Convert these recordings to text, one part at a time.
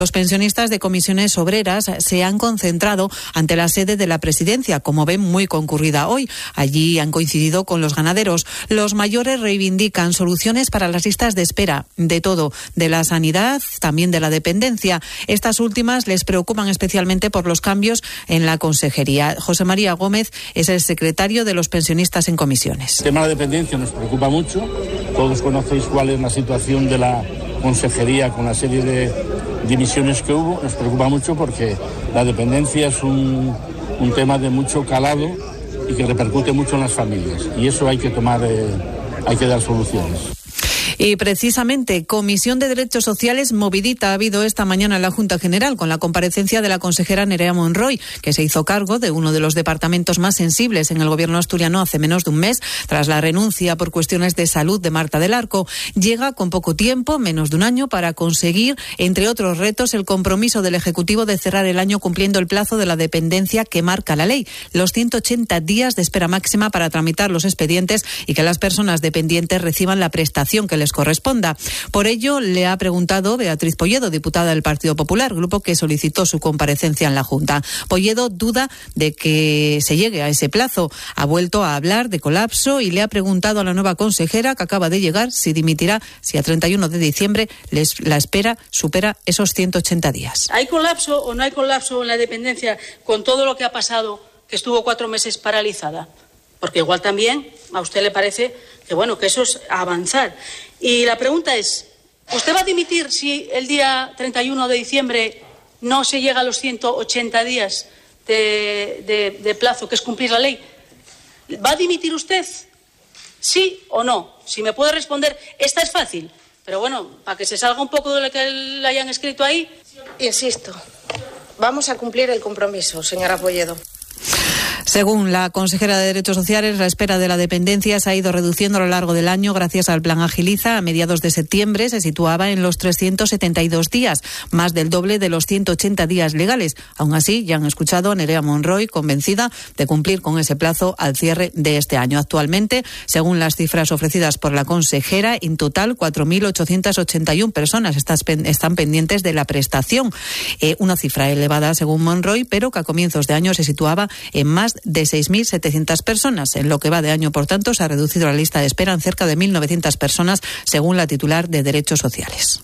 Los pensionistas de comisiones obreras se han concentrado ante la sede de la Presidencia, como ven, muy concurrida hoy. Allí han coincidido con los ganaderos. Los mayores reivindican soluciones para las listas de espera, de todo, de la sanidad, también de la dependencia. Estas últimas les preocupan especialmente por los cambios en la consejería. José María Gómez es el secretario de los pensionistas en comisiones. El tema de la dependencia nos preocupa mucho. Todos conocéis cuál es la situación de la consejería con la serie de dimisiones que hubo. Nos preocupa mucho porque la dependencia es un tema de mucho calado y que repercute mucho en las familias, y eso hay que dar soluciones. Y precisamente, Comisión de Derechos Sociales movidita ha habido esta mañana en la Junta General con la comparecencia de la consejera Nerea Monroy, que se hizo cargo de uno de los departamentos más sensibles en el gobierno asturiano hace menos de un mes, tras la renuncia por cuestiones de salud de Marta del Arco. Llega con poco tiempo, menos de un año, para conseguir, entre otros retos, el compromiso del Ejecutivo de cerrar el año cumpliendo el plazo de la dependencia que marca la ley, los 180 días de espera máxima para tramitar los expedientes y que las personas dependientes reciban la prestación que les corresponda. Por ello, le ha preguntado Beatriz Polledo, diputada del Partido Popular, grupo que solicitó su comparecencia en la Junta. Polledo duda de que se llegue a ese plazo. Ha vuelto a hablar de colapso y le ha preguntado a la nueva consejera, que acaba de llegar, si dimitirá si a 31 de diciembre la espera supera esos 180 días. ¿Hay colapso o no hay colapso en la dependencia con todo lo que ha pasado, que estuvo 4 meses paralizada? Porque igual también a usted le parece que eso es avanzar. Y la pregunta es, ¿usted va a dimitir si el día 31 de diciembre no se llega a los 180 días de plazo, que es cumplir la ley? ¿Va a dimitir usted? ¿Sí o no? Si me puede responder, esta es fácil, pero bueno, para que se salga un poco de lo que le hayan escrito ahí. Insisto, vamos a cumplir el compromiso, señora Polledo. Según la consejera de Derechos Sociales, la espera de la dependencia se ha ido reduciendo a lo largo del año gracias al plan Agiliza. A mediados de septiembre se situaba en los 372 días, más del doble de los 180 días legales. Aún así, ya han escuchado a Nerea Monroy, convencida de cumplir con ese plazo al cierre de este año. Actualmente, según las cifras ofrecidas por la consejera, en total 4.881 personas están pendientes de la prestación. Una cifra elevada, según Monroy, pero que a comienzos de año se situaba en más de 6.700 personas. En lo que va de año, por tanto, se ha reducido la lista de espera en cerca de 1.900 personas, según la titular de Derechos Sociales.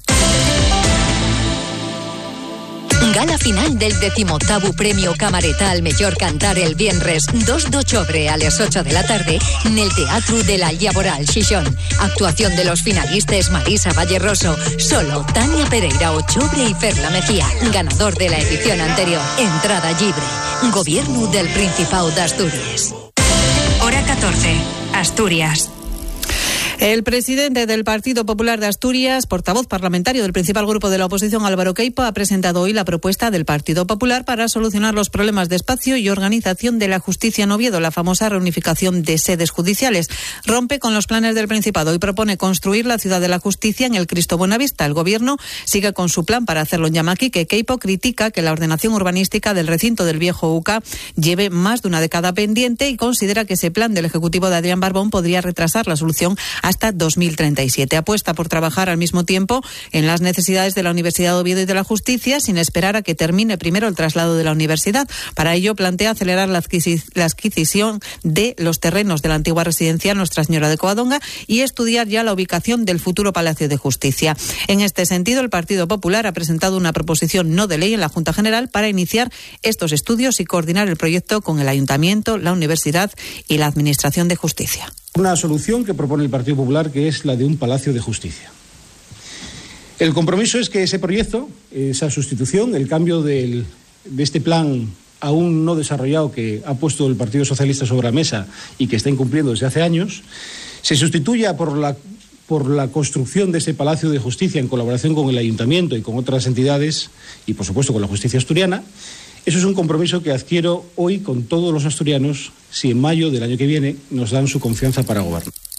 Gala final del 18º Premio Camareta al Mellor Cantar el viernes 2 d'octubre a les 8 de la tarde en el Teatro de la Llaboral Xixón. Actuación de los finalistas Marisa Valleroso, Solo, Tania Pereira Ochobre y Ferla Mejía. Ganador de la edición anterior. Entrada libre. Gobierno del Principado de Asturias. Hora 14. Asturias. El presidente del Partido Popular de Asturias, portavoz parlamentario del principal grupo de la oposición, Álvaro Queipo, ha presentado hoy la propuesta del Partido Popular para solucionar los problemas de espacio y organización de la justicia en Oviedo, la famosa reunificación de sedes judiciales. Rompe con los planes del Principado y propone construir la ciudad de la justicia en el Cristo Buenavista. El Gobierno sigue con su plan para hacerlo en Llamaquique. Queipo critica que la ordenación urbanística del recinto del viejo UCA lleve más de una década pendiente y considera que ese plan del Ejecutivo de Adrián Barbón podría retrasar la solución hasta 2037. Apuesta por trabajar al mismo tiempo en las necesidades de la Universidad de Oviedo y de la Justicia, sin esperar a que termine primero el traslado de la universidad. Para ello, plantea acelerar la adquisición de los terrenos de la antigua residencia Nuestra Señora de Covadonga y estudiar ya la ubicación del futuro Palacio de Justicia. En este sentido, el Partido Popular ha presentado una proposición no de ley en la Junta General para iniciar estos estudios y coordinar el proyecto con el Ayuntamiento, la Universidad y la Administración de Justicia. Una solución que propone el Partido Popular, que es la de un Palacio de Justicia. El compromiso es que ese proyecto, esa sustitución, el cambio de este plan aún no desarrollado que ha puesto el Partido Socialista sobre la mesa y que está incumpliendo desde hace años, se sustituya por la construcción de ese Palacio de Justicia en colaboración con el Ayuntamiento y con otras entidades y, por supuesto, con la justicia asturiana. Eso es un compromiso que adquiero hoy con todos los asturianos si en mayo del año que viene nos dan su confianza para gobernar.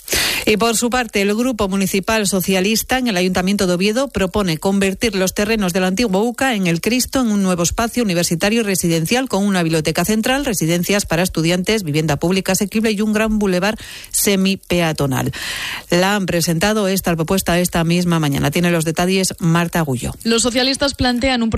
Y por su parte, el Grupo Municipal Socialista en el Ayuntamiento de Oviedo propone convertir los terrenos del antiguo UCA en el Cristo en un nuevo espacio universitario y residencial con una biblioteca central, residencias para estudiantes, vivienda pública asequible y un gran bulevar semipeatonal. La han presentado esta propuesta esta misma mañana. Tiene los detalles Marta Agullo. Los socialistas plantean un